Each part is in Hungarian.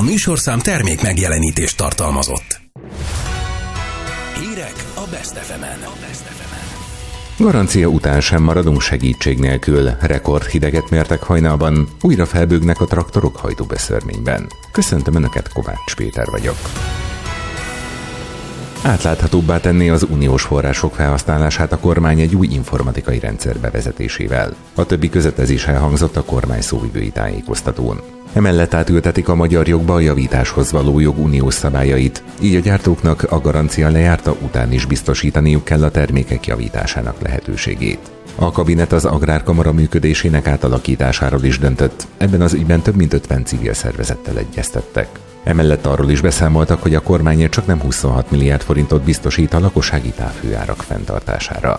műsorszám termék megjelenítést tartalmazott. Hírek a Best FM-en. Garancia után sem maradunk segítség nélkül. Rekordhideget mértek hajnalban, újra felbőgnek a traktorok hajtóbeszörményben. Köszöntöm Önöket, Kovács Péter vagyok. Átláthatóbbá tenné az uniós források felhasználását a kormány egy új informatikai rendszer bevezetésével. A többi között ez is elhangzott a kormány szóvivői tájékoztatón. Emellett átültetik a magyar jogba a javításhoz való jog uniós szabályait, így a gyártóknak a garancia lejárta után is biztosítaniuk kell a termékek javításának lehetőségét. A kabinet az Agrárkamara működésének átalakításáról is döntött, ebben az ügyben több mint 50 civil szervezettel egyeztettek. Emellett arról is beszámoltak, hogy a kormány csak nem 26 milliárd forintot biztosít a lakossági távhőárak fenntartására.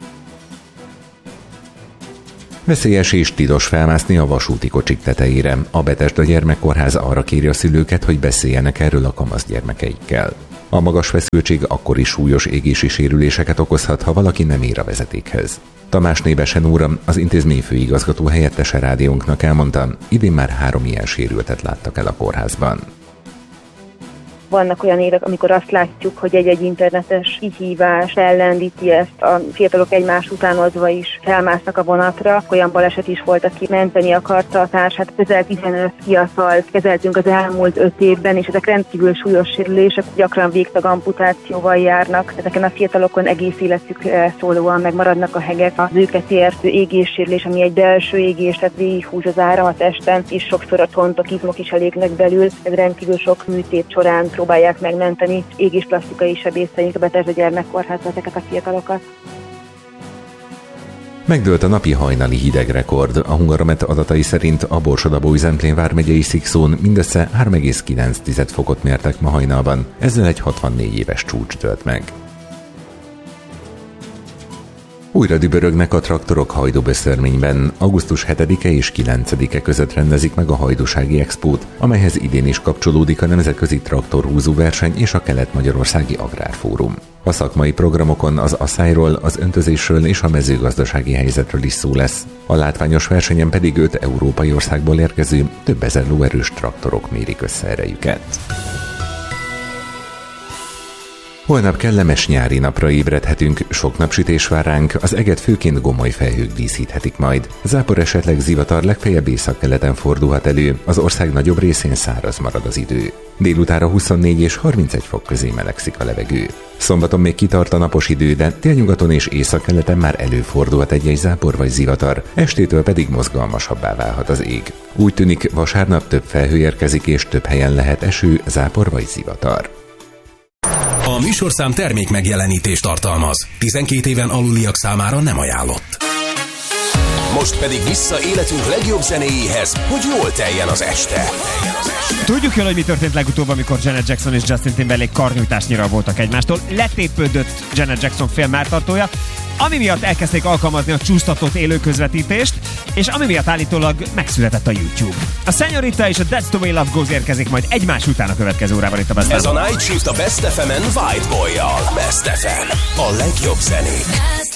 Veszélyes és tilos felmászni a vasúti kocsik tetejére. A Bethesda Gyermekkórház arra kéri a szülőket, hogy beszéljenek erről a kamasz gyermekeikkel. A magas feszültség akkor is súlyos égési sérüléseket okozhat, ha valaki nem ér a vezetékhez. Tamás Nébesen úr, az intézmény főigazgató helyettese rádiónknak elmondta, idén már 3 ilyen sérültet láttak el a kórházban. Vannak olyan évek, amikor azt látjuk, hogy egy internetes kihívás fellendíti ezt, a fiatalok egymás utánozva is felmásznak a vonatra. Olyan baleset is volt, aki menteni akarta a társát. Közel 15 kiaszalt kezeltünk az elmúlt 5 évben, és ezek rendkívül súlyos sérülések, gyakran végtag amputációval járnak. Ezeken a fiatalokon egész életükre szólóan megmaradnak a hegek. Az őket értő égéssérülés, ami egy belső égés, tehát végighúz az áram a testen, és sokszor a csontok, izmok is elégnek belül. Ez rendkívül sok műtét során próbálják megmenteni égésplasztikai sebészeink a Bethesda Gyermekkórházban ezeket a fiatalokat. Megdőlt a napi hajnali hidegrekord. A Hungaromet adatai szerint a Borsod-Abaúj-Zemplén vármegyei Szikszón mindössze 3,9 fokot mértek ma hajnalban, ezzel egy 64 éves csúcs dőlt meg. Újra dübörögnek a traktorok Hajdúböszörményben. Augusztus 7-e és 9-e között rendezik meg a Hajdúsági Expót, amelyhez idén is kapcsolódik a Nemzetközi Traktorhúzó Verseny és a Kelet-Magyarországi Agrárfórum. A szakmai programokon az aszályról, az öntözésről és a mezőgazdasági helyzetről is szó lesz. A látványos versenyen pedig 5 európai országból érkező, több ezer lóerős traktorok mérik össze erejüket. Holnap kellemes nyári napra ébredhetünk, sok napsütés vár ránk, az eget főként gomoly felhők díszíthetik majd. Zápor, esetleg zivatar, legfeljebb északkeleten fordulhat elő, az ország nagyobb részén száraz marad az idő. Délutára 24 és 31 fok közé melegszik a levegő. Szombaton még kitart a napos idő, de délnyugaton és északkeleten már előfordulhat egy zápor vagy zivatar, estétől pedig mozgalmasabbá válhat az ég. Úgy tűnik, vasárnap több felhő érkezik és több helyen lehet eső, zápor vagy zivatar. A műsorszám termék megjelenítést tartalmaz. 12 éven aluliak számára nem ajánlott. Most pedig vissza életünk legjobb zenéjéhez, hogy jól teljen az este. Tudjuk jól, hogy mi történt legutóbb, amikor Janet Jackson és Justin Timberlake karnyújtásnyira voltak egymástól. Letépődött Janet Jackson filmmártartója, ami miatt elkezdték alkalmazni a csúsztatott élőközvetítést, és ami miatt állítólag megszületett a YouTube. A Señorita és a That's the Way Love Goes érkezik majd egymás után a következő órában itt a Best FM. Ez a Night Shift a Best FM-en White Boy-jal. Best FM. A legjobb zenék.